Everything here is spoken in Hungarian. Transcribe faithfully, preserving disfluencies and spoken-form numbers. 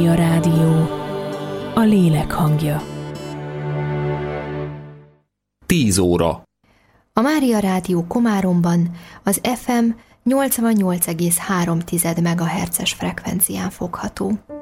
A rádió, a lélek hangja. tíz óra. A Mária Rádió Komáromban az ef em nyolcvannyolc egész három megahertzes frekvencián fogható.